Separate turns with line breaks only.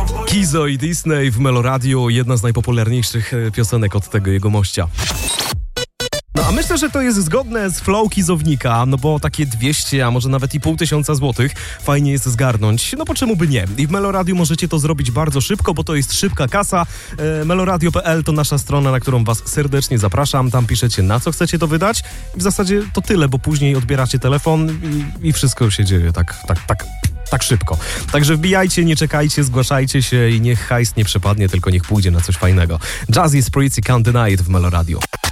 Kizo i Disney w Meloradiu, jedna z najpopularniejszych piosenek od tego jego mościa. No a myślę, że to jest zgodne z flow kizownika, no bo takie 200, a może nawet i 500 złotych fajnie jest zgarnąć, no bo czemu by nie? I w Meloradiu możecie to zrobić bardzo szybko, bo to jest szybka kasa. Meloradio.pl to nasza strona, na którą was serdecznie zapraszam. Tam piszecie, na co chcecie to wydać. W zasadzie to tyle, bo później odbieracie telefon i wszystko się dzieje tak szybko. Także wbijajcie, nie czekajcie, zgłaszajcie się i niech hajs nie przepadnie, tylko niech pójdzie na coś fajnego. Jazzy Spritz i Can't Deny It w Meloradiu.